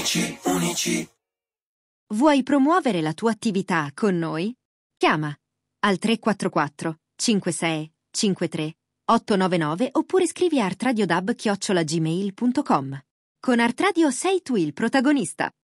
unici, unici. Vuoi promuovere la tua attività con noi? Chiama al 344 56 53 899 oppure scrivi a artradiodab@gmail.com. Con Artradio sei tu il protagonista.